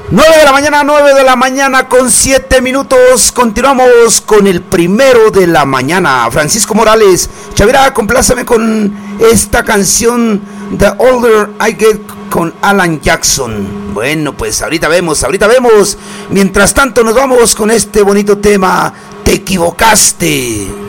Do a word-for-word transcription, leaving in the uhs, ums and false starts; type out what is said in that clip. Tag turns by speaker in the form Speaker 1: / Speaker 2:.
Speaker 1: nueve de la mañana, nueve de la mañana con siete minutos. Continuamos con el primero de la mañana. Francisco Morales, Chavira, compláceme con esta canción The Older I Get con Alan Jackson. Bueno, pues ahorita vemos, ahorita vemos. Mientras tanto nos vamos con este bonito tema, Te equivocaste.